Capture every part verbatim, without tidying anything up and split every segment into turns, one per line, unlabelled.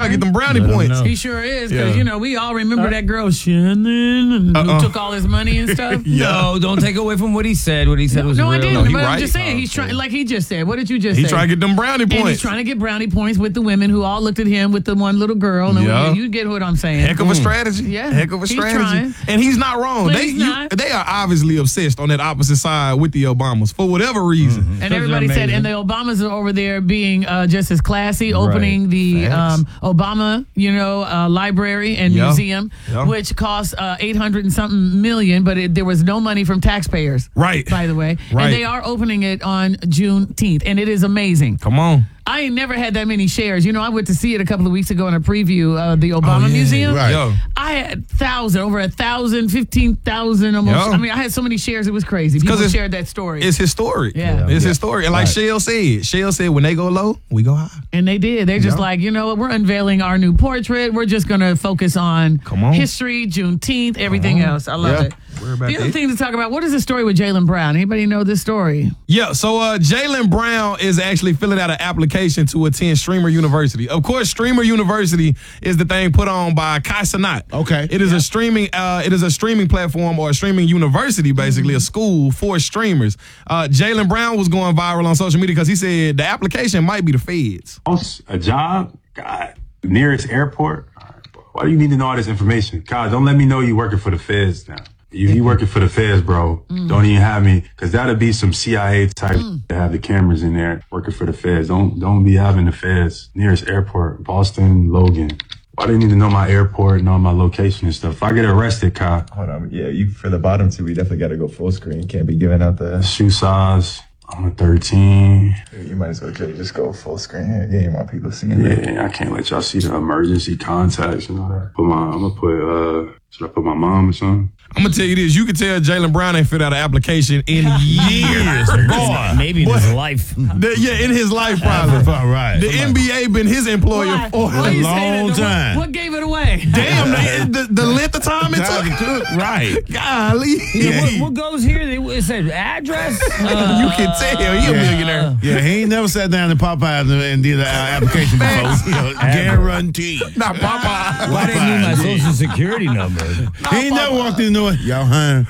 trying to get them brownie
Let
points.
He sure is, because,
Yeah.
you know, we all remember that girl, Shannon, and
Uh-uh.
who took all his money and stuff.
No, don't take away from what he said. What he said was
No,
real.
I didn't.
No, he
but
right.
I'm just saying,
Oh,
he's trying, like he just said. What did you just
He
say?
trying to get them brownie
And he's
points.
trying to get brownie points with the women who all looked at him with the one little girl. And
Yeah.
you get what I'm saying.
Heck of a strategy.
Yeah.
Heck of a
He's
strategy.
trying.
And he's not wrong.
But
They
he's
you-
not.
they are obviously obsessed on that opposite side with the Obamas for whatever reason.
And everybody said, and the Obamas are over there being uh, just as classy, opening the
Facts.
um, Obama, you know, uh, library and
Yeah.
museum,
Yeah.
which cost uh, eight hundred and something million, but it, there was no money from taxpayers.
Right.
By the way,
Right.
and they are opening it on Juneteenth, and it is amazing.
Come on.
I ain't never had that many shares. You know, I went to see it a couple of weeks ago in a preview of the Obama
Oh, yeah,
Museum.
right.
Yo.
I had thousand, over a thousand, fifteen thousand almost.
Yeah.
I mean, I had so many shares, it was crazy. People
it's-
shared that story.
It's historic.
Yeah.
It's historic. And like
Right.
Shell said, Shell said when they go low, we go high.
And they did. They're just
Yeah.
like, you know what? We're unveiling our new portrait. We're just going to focus on
Come on.
history, Juneteenth, everything else. I love
Yeah.
it.
Worry about
The other
that.
thing to talk about, what is the story with Jaylen Brown? Anybody know this story?
Yeah, so uh, Jaylen Brown is actually filling out an application to attend Streamer University. Of course, Streamer University is the thing put on by Kai Cenat.
Okay.
It is a streaming uh, it is a streaming platform or a streaming university, basically, a school for streamers. Uh, Jaylen Brown was going viral on social media because he said the application might be the feds.
House, a job, God, nearest airport. Why do you need to know all this information? God, don't let me know you working for the feds now. You, you working for the feds, bro. Don't even have me, because that'll be some C I A type to have the cameras in there working for the feds. Don't don't be having the feds nearest airport, Boston, Logan. Why do you need to know my airport and all my location and stuff? If I get arrested, Kai,
Hold on. Yeah, you for the bottom two, we definitely got to go full screen. Can't be giving out the.
shoe size, I'm a thirteen.
You might as well just go full screen. Yeah, you ain't want people seeing that.
Yeah, I can't let y'all see the emergency contacts and all that. Put my, I'm gonna put, uh, should I put my mom or something?
I'm gonna tell you this: you can tell Jaylen Brown ain't filled out an application in years, boy.
Maybe in his life.
The- yeah, in his life, probably.
All right.
The N B A been his employer
Why?
for
Why you say that?
long
What-
time.
What, gave it away?
damn the, the, the length of time it
Time
took.
to cook, right.
Golly,
Yeah, what, what goes here? They- It said address. Uh,
you can tell he a millionaire.
Yeah, he ain't never sat down in Popeyes and, and did an application before. You know, guaranteed.
Not Popeye.
Why didn't need my
Popeyes,
social security number?
He ain't never walked in the door. Y'all, huh?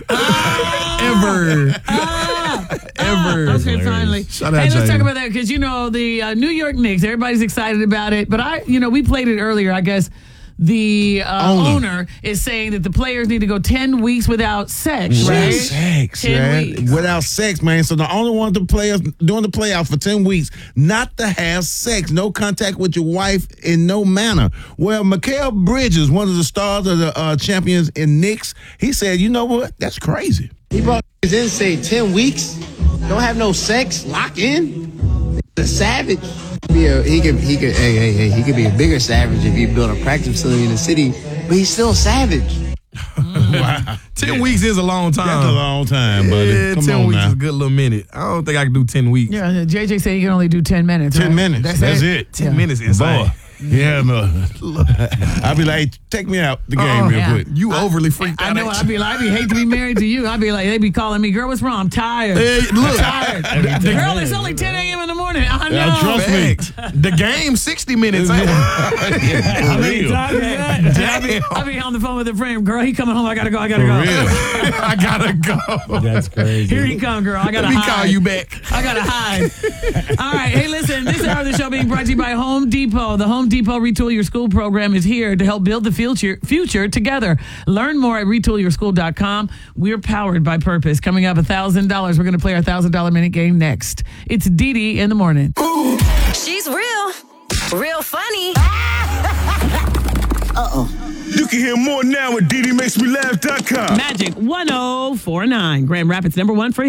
Ever. Ever.
Okay, finally.
Shout out,
Hey, let's
Jaylen.
talk about that because, you know, the uh, New York Knicks, everybody's excited about it. But I, you know, we played it earlier, I guess. The uh,
Owner.
owner is saying that the players need to go ten weeks without sex, right?
Sex,
ten
man.
weeks.
Without sex, man. So the only one the players doing the playoff for ten weeks, not to have sex, no contact with your wife in no manner. Well, Mikal Bridges, one of the stars of the uh, champions in Knicks, he said, you know what? That's crazy.
He brought his in say ten weeks, don't have no sex, lock in. A savage. Be a, he could he could hey hey hey he could be a bigger savage if he built a practice facility in the city, but he's still a savage.
Wow.
Ten weeks is a long time.
That's a long time, buddy.
Yeah,
Come
ten
on
weeks
now.
is a good little minute. I don't think I can do ten weeks.
Yeah, J J said he can only do ten minutes.
Ten
right?
minutes.
That's,
That's
it.
it.
Ten
Yeah.
minutes is insane.
Boy. Yeah, no. I'll be like, take me out the game
Uh-uh.
real
Yeah.
quick.
You overly freaked
I
out.
know.
ain't
I'd be like, I'd be hate to be married to you. I'd be like, they'd be calling me, girl, what's wrong? I'm tired.
Hey, look,
tired. Girl, it's only ten a.m. in the morning. I know.
Yeah, trust me.
fact. The game sixty minutes. Ain't it?
How
many times is that?
I'd be, I'd be on the phone with a friend. Girl, he coming home. I gotta go. I gotta
For
go.
real.
I gotta go.
That's crazy.
Here he come, girl. I gotta
Let me
hide.
call you back.
I gotta hide. All right. Hey, listen. This hour of the show being brought to you by Home Depot. The Home Depot Retool Your School program is here to help build the future future together. Learn more at retool your school dot com. We're powered by purpose. Coming up, one thousand dollars. We're going to play our one thousand dollars minute game next. It's Dee Dee in the morning.
She's real, real funny.
You can hear more now at D D makes me laugh dot com.
Magic one oh four nine. Grand Rapids number one for